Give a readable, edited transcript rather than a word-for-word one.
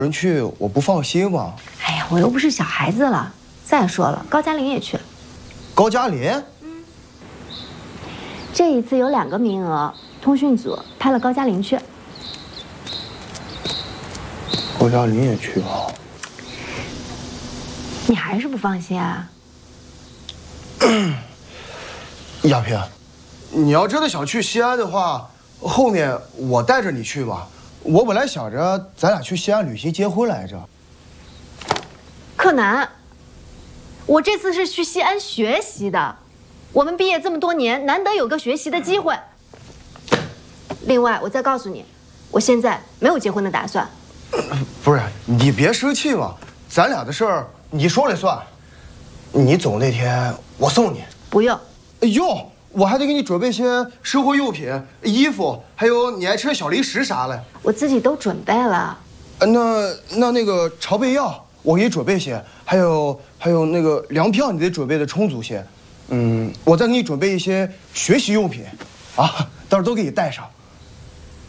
人去我不放心嘛。 哎呀，我又不是小孩子了。再说了，高嘉玲也去。 高嘉玲？ 这一次有2个名额，通讯组派了高嘉玲去。 高嘉玲也去啊？ 你还是不放心啊？ 亚萍，你要真的想去西安的话，后面我带着你去吧。我本来想着咱俩去西安旅行结婚来着。 柯南，我这次是去西安学习的。我们毕业这么多年，难得有个学习的机会。另外，我再告诉你，我现在没有结婚的打算。 不是，你别生气嘛，咱俩的事儿你说了算。你走那天我送你。 不用。 哎呦，我还得给你准备些生活用品、衣服，还有你爱吃的小零食啥的。 我自己都准备了。 那个常备药我给你准备些，还有那个粮票你得准备的充足些。我再给你准备一些学习用品，啊，到时候都给你带上。